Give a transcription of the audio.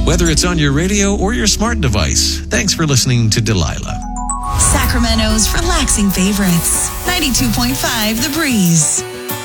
whether it's on your radio or your smart device. Thanks for listening to Delilah. Sacramento's relaxing favorites. 92.5 The Breeze.